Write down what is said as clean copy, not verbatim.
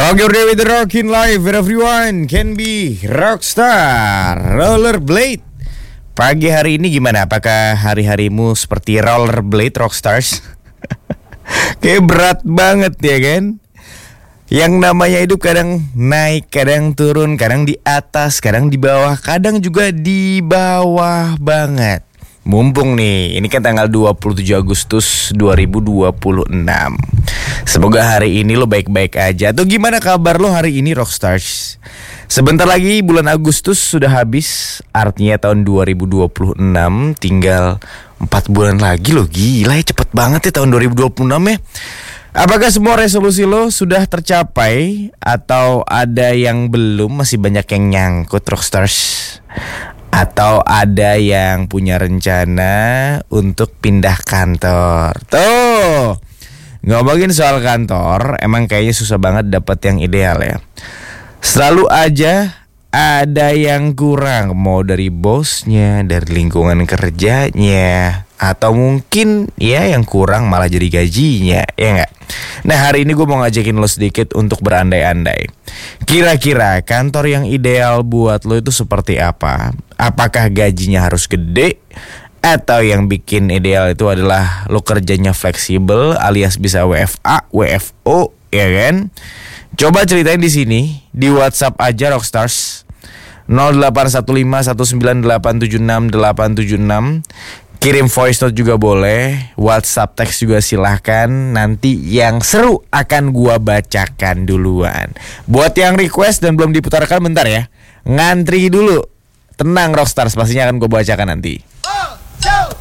Rock your day with the Rockin' Life, where everyone can be rockstar. Rollerblade. Pagi hari ini gimana? Apakah hari-harimu seperti rollerblade rockstars? Kayak berat banget ya kan? Yang namanya hidup kadang naik, kadang turun, kadang di atas, kadang di bawah, kadang juga di bawah banget. Mumpung nih, ini kan tanggal 27 Agustus 2026. Semoga hari ini lo baik-baik aja. Atau gimana kabar lo hari ini Rockstars? Sebentar lagi bulan Agustus sudah habis. Artinya tahun 2026 tinggal 4 bulan lagi lo. Gila ya, cepet banget ya tahun 2026 ya. Apakah semua resolusi lo sudah tercapai? Atau ada yang belum? Masih banyak yang nyangkut Rockstars? Atau ada yang punya rencana untuk pindah kantor? Tuh, ngomongin soal kantor, emang kayaknya susah banget dapat yang ideal ya. Selalu aja ada yang kurang, mau dari bosnya, dari lingkungan kerjanya, atau mungkin ya yang kurang malah jadi gajinya, ya nggak? Nah hari ini gue mau ngajakin lo sedikit untuk berandai-andai. Kira-kira kantor yang ideal buat lo itu seperti apa? Apakah gajinya harus gede? Atau yang bikin ideal itu adalah lo kerjanya fleksibel alias bisa WFA, WFO, ya kan? Coba ceritain di sini, di WhatsApp aja Rockstars 081519876876. Kirim voice note juga boleh, WhatsApp teks juga silahkan. Nanti yang seru akan gua bacakan duluan. Buat yang request dan belum diputarkan bentar ya, ngantri dulu. Tenang Rockstars, pastinya akan gua bacakan nanti.